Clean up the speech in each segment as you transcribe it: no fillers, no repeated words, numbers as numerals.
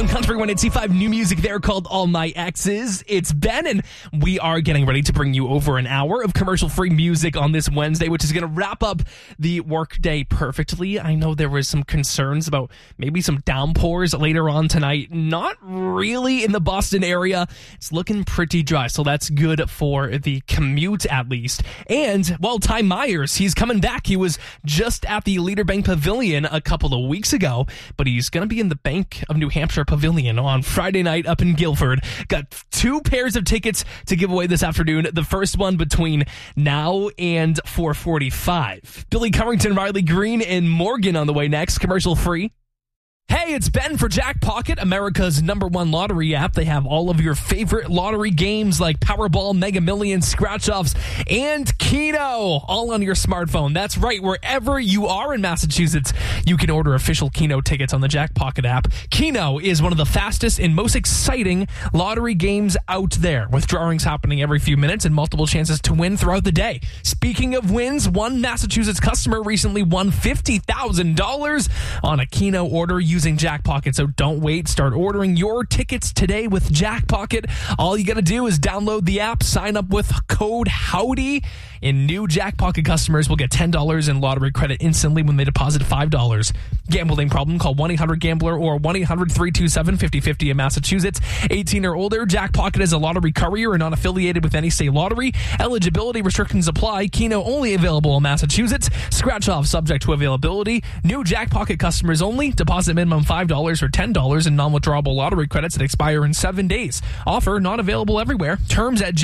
on Country 105, new music there called All My Exes. It's Ben, and we are getting ready to bring you over an hour of commercial-free music on this Wednesday, which is going to wrap up the workday perfectly. I know there was some concerns about maybe some downpours later on tonight. Not really in the Boston area. It's looking pretty dry, so that's good for the commute at least. And, well, Ty Myers, he's coming back. He was just at the Leader Bank Pavilion a couple of weeks ago, but he's going to be in the Bank of New Hampshire Pavilion on Friday night up in Guilford. Got 2 pairs of tickets to give away this afternoon. The first one between now and 4:45. Billy Covington, Riley Green, and Morgan on the way next. Commercial free. Hey, it's Ben for Jackpocket, America's #1 lottery app. They have all of your favorite lottery games like Powerball, Mega Millions, Scratch-Offs, and Keno, all on your smartphone. That's right, wherever you are in Massachusetts, you can order official Keno tickets on the Jackpocket app. Keno is one of the fastest and most exciting lottery games out there, with drawings happening every few minutes and multiple chances to win throughout the day. Speaking of wins, one Massachusetts customer recently won $50,000 on a Keno order using Jackpocket, so don't wait. Start ordering your tickets today with Jackpocket. All you got to do is download the app, sign up with code HOWDY, and new Jackpocket customers will get $10 in lottery credit instantly when they deposit $5. Gambling problem? Call 1-800-GAMBLER or 1-800-327-5050 in Massachusetts. 18 or older. Jackpocket is a lottery courier and not affiliated with any state lottery. Eligibility restrictions apply. Keno only available in Massachusetts. Scratch-off subject to availability. New Jackpocket customers only. Deposit minimum $5 or $10 in non-withdrawable lottery credits that expire in 7 days. Offer not available everywhere. Terms at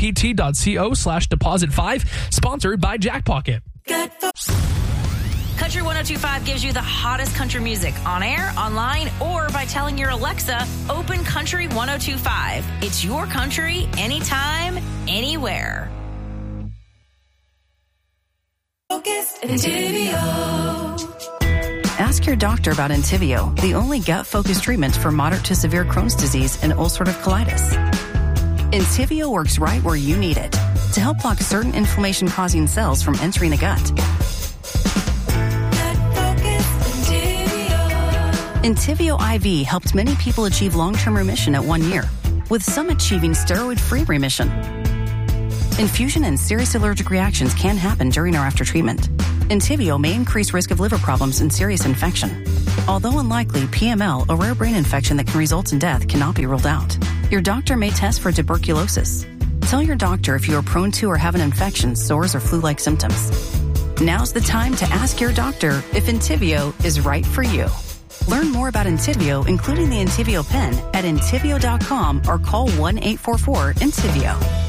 jkpt.co/deposit5. Sponsored by Jackpocket. Country 102.5 gives you the hottest country music on air, online, or by telling your Alexa, open Country 102.5. It's your country, anytime, anywhere. Focused Entyvio. Ask your doctor about Entyvio, the only gut-focused treatment for moderate to severe Crohn's disease and ulcerative colitis. Entyvio works right where you need it to help block certain inflammation-causing cells from entering the gut. Entyvio IV helped many people achieve long-term remission at 1 year, with some achieving steroid-free remission. Infusion and serious allergic reactions can happen during or after treatment. Entyvio may increase risk of liver problems and serious infection. Although unlikely, PML, a rare brain infection that can result in death, cannot be ruled out. Your doctor may test for tuberculosis. Tell your doctor if you are prone to or have an infection, sores, or flu-like symptoms. Now's the time to ask your doctor if Entyvio is right for you. Learn more about Entyvio, including the Entyvio pen, at entyvio.com or call 1-844-ENTYVIO.